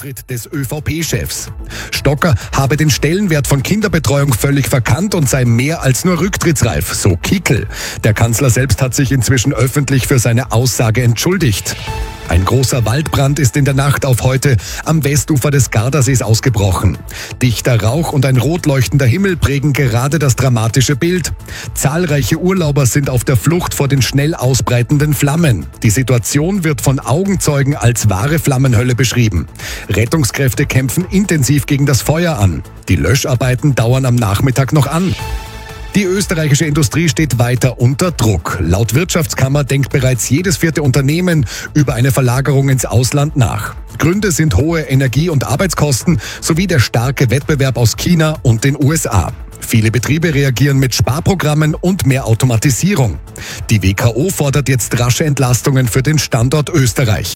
Auftritt des ÖVP-Chefs. Stocker habe den Stellenwert von Kinderbetreuung völlig verkannt und sei mehr als nur rücktrittsreif, so Kickl. Der Kanzler selbst hat sich inzwischen öffentlich für seine Aussage entschuldigt. Ein großer Waldbrand ist in der Nacht auf heute am Westufer des Gardasees ausgebrochen. Dichter Rauch und ein rot leuchtender Himmel prägen gerade das dramatische Bild. Zahlreiche Urlauber sind auf der Flucht vor den schnell ausbreitenden Flammen. Die Situation wird von Augenzeugen als wahre Flammenhölle beschrieben. Rettungskräfte kämpfen intensiv gegen das Feuer an. Die Löscharbeiten dauern am Nachmittag noch an. Die österreichische Industrie steht weiter unter Druck. Laut Wirtschaftskammer denkt bereits jedes 4. Unternehmen über eine Verlagerung ins Ausland nach. Gründe sind hohe Energie- und Arbeitskosten sowie der starke Wettbewerb aus China und den USA. Viele Betriebe reagieren mit Sparprogrammen und mehr Automatisierung. Die WKO fordert jetzt rasche Entlastungen für den Standort Österreich.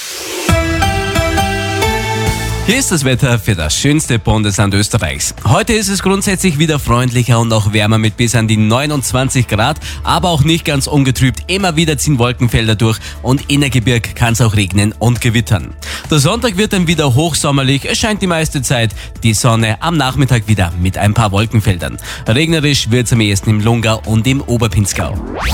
Hier ist das Wetter für das schönste Bundesland Österreichs. Heute ist es grundsätzlich wieder freundlicher und auch wärmer mit bis an die 29 Grad, aber auch nicht ganz ungetrübt. Immer wieder ziehen Wolkenfelder durch und in der Gebirg kann es auch regnen und gewittern. Der Sonntag wird dann wieder hochsommerlich, es scheint die meiste Zeit die Sonne, am Nachmittag wieder mit ein paar Wolkenfeldern. Regnerisch wird es am ehesten im Lungau und im Oberpinzgau.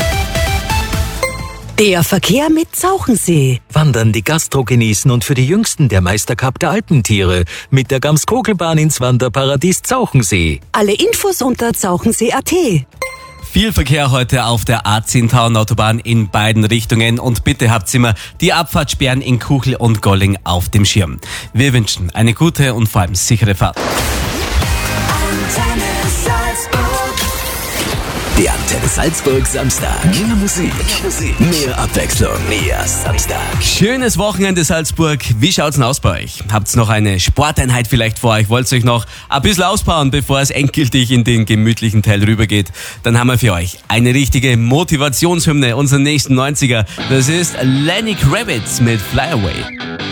Der Verkehr mit Zauchensee. Wandern, die Gastro genießen und für die Jüngsten der Meistercup der Alpentiere mit der Gams-Kogelbahn ins Wanderparadies Zauchensee. Alle Infos unter zauchensee.at. Viel Verkehr heute auf der A10-Tauern-Autobahn in beiden Richtungen und bitte habt immer die Abfahrtssperren in Kuchel und Golling auf dem Schirm. Wir wünschen eine gute und vor allem sichere Fahrt. Der Antenne Salzburg Samstag. Mehr Musik, mehr Abwechslung, mehr Samstag. Schönes Wochenende Salzburg. Wie schaut's denn aus bei euch? Habt's noch eine Sporteinheit vielleicht vor euch? Wollt ihr euch noch ein bisschen auspowern, bevor es endgültig in den gemütlichen Teil rübergeht? Dann haben wir für euch eine richtige Motivationshymne, unseren nächsten 90er. Das ist Lenny Kravitz mit Fly Away.